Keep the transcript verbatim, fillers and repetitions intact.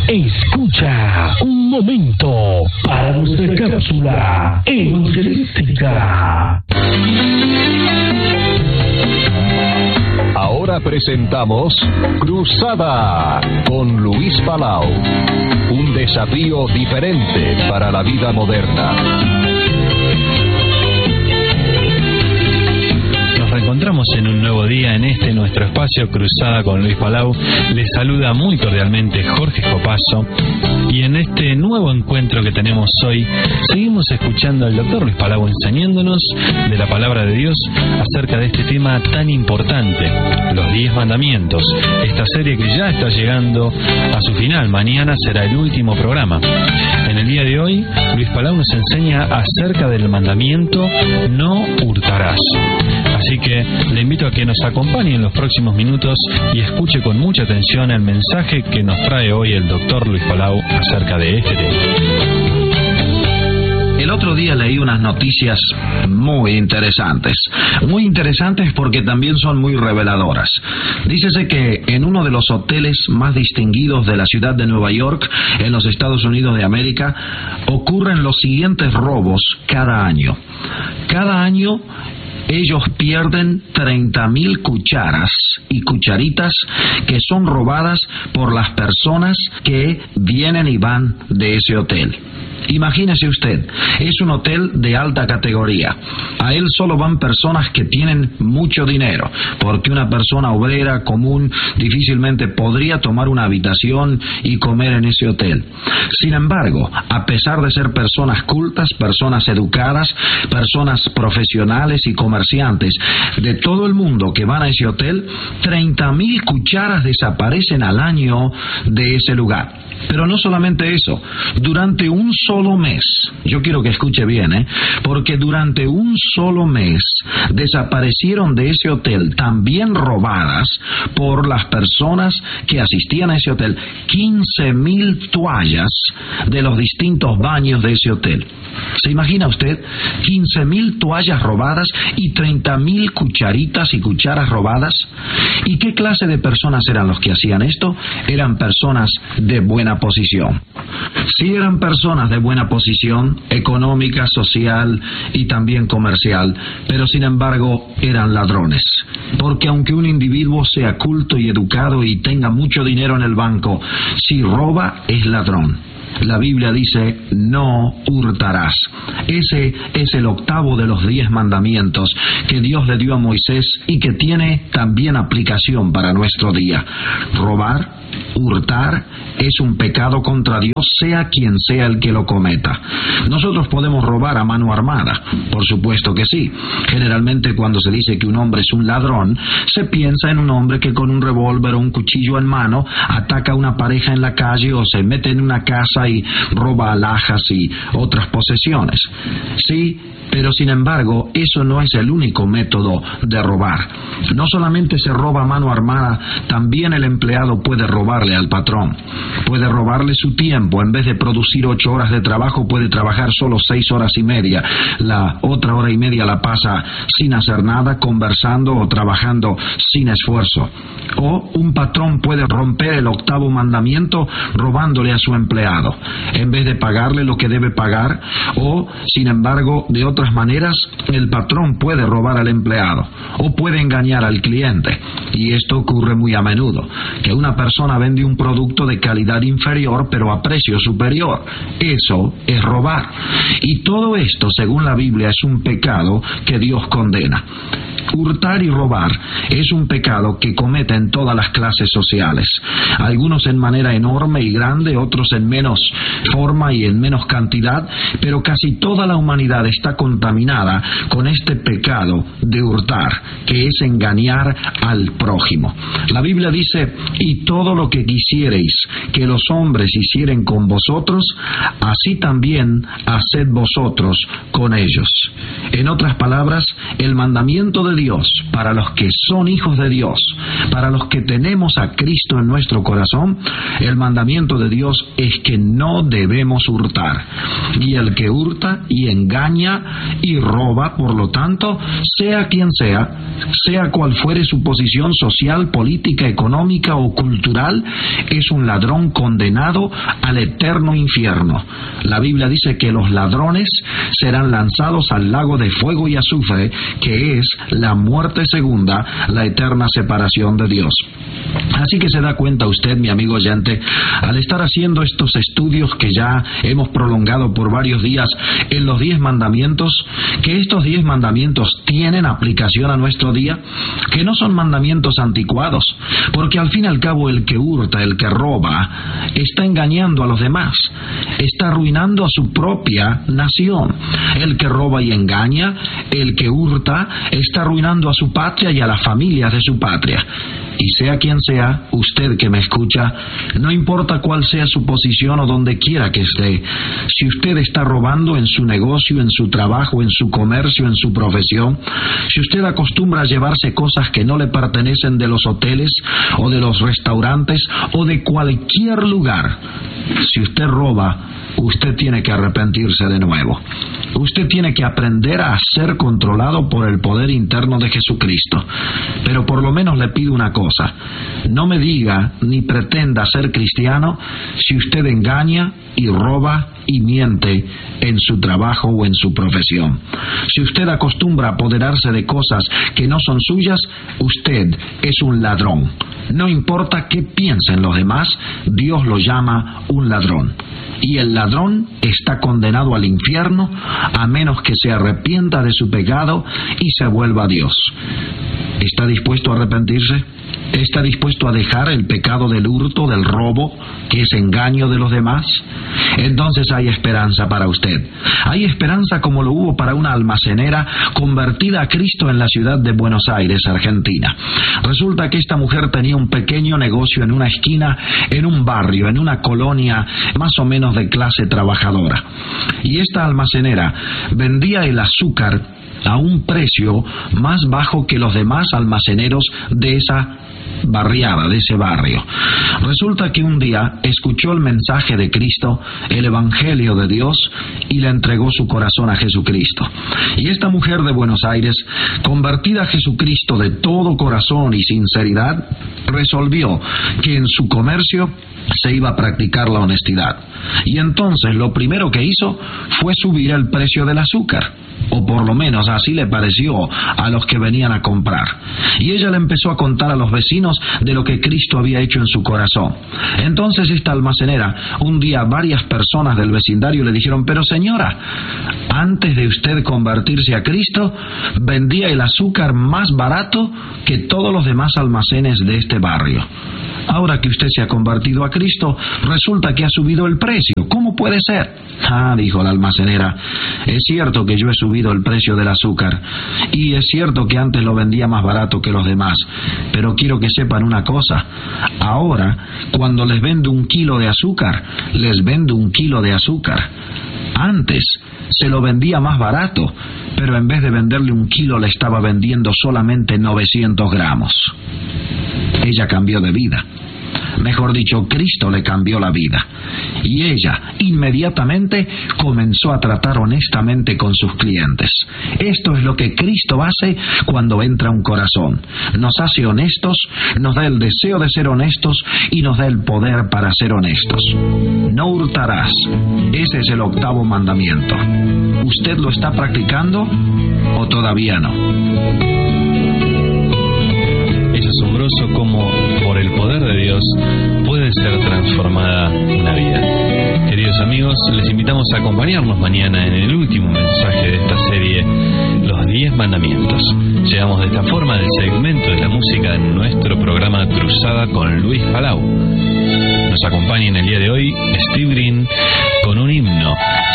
Escucha un momento para nuestra cápsula evangelística. Ahora presentamos Cruzada con Luis Palau. Un desafío diferente para la vida moderna. Nos reencontramos en un nuevo día en este nuestro espacio Cruzada con Luis Palau. Les saluda muy cordialmente Jorge Copazo. Y en este nuevo encuentro que tenemos hoy, seguimos escuchando al doctor Luis Palau enseñándonos de la palabra de Dios acerca de este tema tan importante, los diez mandamientos. Esta serie que ya está llegando a su final, mañana será el último programa. En el día de hoy, Luis Palau nos enseña acerca del mandamiento no hurtarás. Así que le invito a que nos acompañe en los próximos minutos y escuche con mucha atención el mensaje que nos trae hoy el doctor Luis Palau acerca de este tema. El otro día leí unas noticias muy interesantes. Muy interesantes porque también son muy reveladoras. Dícese que en uno de los hoteles más distinguidos de la ciudad de Nueva York, en los Estados Unidos de América, ocurren los siguientes robos cada año. Cada año ellos pierden treinta mil cucharas y cucharitas que son robadas por las personas que vienen y van de ese hotel. Imagínese usted, es un hotel de alta categoría. A él solo van personas que tienen mucho dinero, porque una persona obrera común difícilmente podría tomar una habitación y comer en ese hotel. Sin embargo, a pesar de ser personas cultas, personas educadas, personas profesionales y comerciantes de todo el mundo que van a ese hotel, treinta mil cucharas desaparecen al año de ese lugar. Pero no solamente eso, durante un solo mes, yo quiero que escuche bien, ¿eh? porque durante un solo mes desaparecieron de ese hotel, también robadas por las personas que asistían a ese hotel, quince mil toallas de los distintos baños de ese hotel. ¿Se imagina usted? quince mil toallas robadas y treinta mil cucharitas y cucharas robadas. ¿Y qué clase de personas eran los que hacían esto? Eran personas de buena posición. Sí, eran personas de buena posición económica, social y también comercial, pero sin embargo eran ladrones. Porque aunque un individuo sea culto y educado y tenga mucho dinero en el banco, si roba es ladrón. La Biblia dice, no hurtarás. Ese es el octavo de los diez mandamientos que Dios le dio a Moisés y que tiene también aplicación para nuestro día. Robar, hurtar, es un pecado contra Dios, sea quien sea el que lo cometa. Nosotros podemos robar a mano armada, por supuesto que sí. Generalmente cuando se dice que un hombre es un ladrón, se piensa en un hombre que con un revólver o un cuchillo en mano ataca a una pareja en la calle o se mete en una casa y roba alhajas y otras posesiones. Sí, pero sin embargo, eso no es el único método de robar. No solamente se roba a mano armada, también el empleado puede robarle al patrón. Puede robarle su tiempo. En vez de producir ocho horas de trabajo, puede trabajar solo seis horas y media. La otra hora y media la pasa sin hacer nada, conversando o trabajando sin esfuerzo. O un patrón puede romper el octavo mandamiento robándole a su empleado, en vez de pagarle lo que debe pagar. O, sin embargo, de otra otras maneras, el patrón puede robar al empleado o puede engañar al cliente. Y esto ocurre muy a menudo, que una persona vende un producto de calidad inferior pero a precio superior. Eso es robar. Y todo esto, según la Biblia, es un pecado que Dios condena. Hurtar y robar es un pecado que cometen todas las clases sociales. Algunos en manera enorme y grande, otros en menos forma y en menos cantidad, pero casi toda la humanidad está contaminada con este pecado de hurtar, que es engañar al prójimo. La Biblia dice, y todo lo que quisiereis que los hombres hicieren con vosotros, así también haced vosotros con ellos. En otras palabras, el mandamiento de Dios, para los que son hijos de Dios, para los que tenemos a Cristo en nuestro corazón, el mandamiento de Dios es que no debemos hurtar. Y el que hurta y engaña y roba, por lo tanto, sea quien sea, sea cual fuere su posición social, política, económica o cultural, es un ladrón condenado al eterno infierno. La Biblia dice que los ladrones serán lanzados al lago de fuego y azufre, que es la muerte segunda, la eterna separación de Dios. Así que se da cuenta usted, mi amigo oyente, al estar haciendo estos estudios que ya hemos prolongado por varios días en los diez mandamientos, que estos diez mandamientos tienen aplicación a nuestro día, que no son mandamientos anticuados, porque al fin y al cabo el que hurta, el que roba, está engañando a los demás, está arruinando a su propia nación. El que roba y engaña, el que hurta, está arruinando a su patria y a las familias de su patria. Y sea quien sea, usted que me escucha, no importa cuál sea su posición o donde quiera que esté, si usted está robando en su negocio, en su trabajo, en su comercio, en su profesión, si usted acostumbra a llevarse cosas que no le pertenecen de los hoteles o de los restaurantes o de cualquier lugar, si usted roba, usted tiene que arrepentirse de nuevo. Usted tiene que aprender a ser controlado por el poder interno de Jesucristo. Pero por lo menos le pido una cosa: no me diga ni pretenda ser cristiano si usted engaña y roba y miente en su trabajo o en su profesión. Si usted acostumbra a apoderarse de cosas que no son suyas, usted es un ladrón. No importa qué piensen los demás, Dios lo llama un ladrón. Y el ladrón está condenado al infierno a menos que se arrepienta de su pecado y se vuelva a Dios. ¿Está dispuesto a arrepentirse? ¿Está dispuesto a dejar el pecado del hurto, del robo, que es engaño de los demás? Entonces hay esperanza para usted. Hay esperanza como lo hubo para una almacenera convertida a Cristo en la ciudad de Buenos Aires, Argentina. Resulta que esta mujer tenía un pequeño negocio en una esquina, en un barrio, en una colonia más o menos de clase trabajadora. Y esta almacenera vendía el azúcar a un precio más bajo que los demás almaceneros de esa barriada, de ese barrio. Resulta que un día escuchó el mensaje de Cristo, el Evangelio de Dios, y le entregó su corazón a Jesucristo. Y esta mujer de Buenos Aires, convertida a Jesucristo de todo corazón y sinceridad, resolvió que en su comercio se iba a practicar la honestidad. Y entonces lo primero que hizo fue subir el precio del azúcar, o por lo menos así le pareció a los que venían a comprar. Y ella le empezó a contar a los vecinos de lo que Cristo había hecho en su corazón. Entonces esta almacenera, un día varias personas del vecindario le dijeron: pero señora, antes de usted convertirse a Cristo, vendía el azúcar más barato que todos los demás almacenes de este barrio. Ahora que usted se ha convertido a Cristo, resulta que ha subido el precio. ¿Cómo puede ser? Ah, dijo la almacenera, es cierto que yo he subido el precio del azúcar, y es cierto que antes lo vendía más barato que los demás, pero quiero que sepan una cosa: ahora, cuando les vendo un kilo de azúcar, les vendo un kilo de azúcar. Antes se lo vendía más barato, pero en vez de venderle un kilo le estaba vendiendo solamente novecientos gramos. Ella cambió de vida. Mejor dicho, Cristo le cambió la vida. Y ella inmediatamente comenzó a tratar honestamente con sus clientes. Esto es lo que Cristo hace cuando entra a un corazón. Nos hace honestos, nos da el deseo de ser honestos y nos da el poder para ser honestos. No hurtarás. Ese es el octavo mandamiento. ¿Usted lo está practicando o todavía no? Es asombroso cómo por el poder de Dios puede ser transformada una vida. Queridos amigos, les invitamos a acompañarnos mañana en el último mensaje de esta serie, Los Diez Mandamientos. Llegamos de esta forma al segmento de la música de nuestro programa Cruzada con Luis Palau. Nos acompaña en el día de hoy Steve Green con un himno